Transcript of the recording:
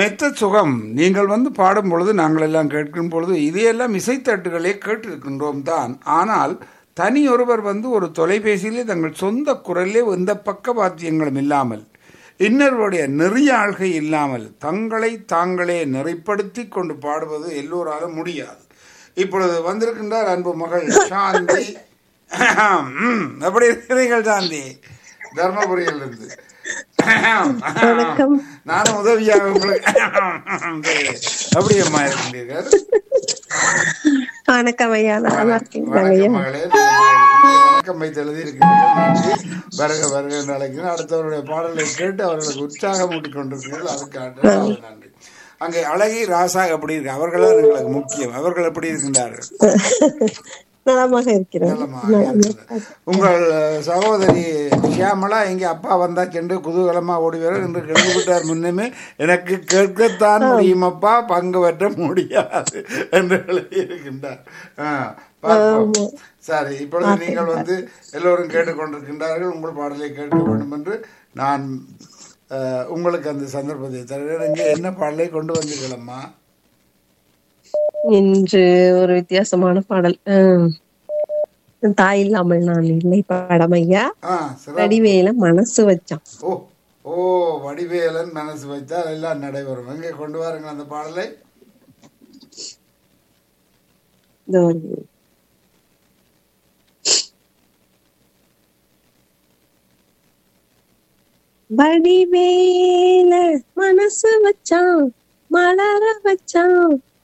மெத்த சுகம் நீங்கள் வந்து பாடும் பொழுது நாங்கள் எல்லாம் கேட்கும் பொழுது இதையெல்லாம் இசைத்தட்டுகளே கேட்டிருக்கின்றோம் தான். ஆனால் தனி ஒருவர் வந்து ஒரு தொலைபேசியிலே தங்கள் சொந்த குரலே எந்த பக்கவாத்தியங்களும் இல்லாமல் இன்னொருடைய நெறிய ஆள்கை இல்லாமல் தங்களை தாங்களே நெறிப்படுத்தி கொண்டு பாடுவது எல்லோராலும் முடியாது. இப்பொழுது வந்திருக்கின்றார் அன்பு மகள் சாந்தி. எப்படி இருக்கிறீர்கள் சாந்தி? தர்மபுரியிலிருந்து. நானும் உதவியாக உங்களுக்கு அப்படி அம்மா இருக்கின்றீர்கள். வணக்கம் ஐயா, நல்லா இருக்கீங்களா? வணக்கம் வைத்து எழுதி இருக்கிறீர்கள். வருக வருக என்று அழைக்கிறேன். அடுத்தவருடைய பாடலை கேட்டு அவர்களுக்கு உற்சாகம் ஊட்டிக் கொண்டிருக்கிறீர்கள். அதுக்கு நன்றி. அங்கே அழகி ராசா எப்படி இருக்கு? அவர்களால் எங்களுக்கு முக்கியம். அவர்கள் எப்படி இருக்கின்றார்கள்? நலமாக இருக்கிறேன். உங்கள் சகோதரி ஷியாமலா இங்கே அப்பா வந்தா சென்று குதூகலமா ஓடி வர என்று கேள்விப்பட்டார். முன்னமே எனக்கு கேட்கத்தான் முடியும் அப்பா, பங்கு பெற்ற முடியாது என்று இருக்கின்றார். சரி, இப்பொழுது நீங்கள் வந்து எல்லோரும் கேட்டுக்கொண்டிருக்கின்றார்கள். உங்கள் பாடலை கேட்க வேண்டும் என்று நான் உங்களுக்கு அந்த சந்தர்ப்பத்தை தருகிறேன். இங்கே என்ன பாடலை கொண்டு வந்தீர்களம்மா? இன்று ஒரு வித்தியாசமான பாடல், தாய் இல்லாமல் நான் இல்லை படம் ஐயா. வடிவேலன் மனசு வச்சான். ஓ வடிவேலன் மனசு வச்சா எல்லாம் நடைபெறும். எங்கே கொண்டு வாருங்க அந்த பாடலை. வடிவேல மனசு வச்சான், மலர வச்சான்,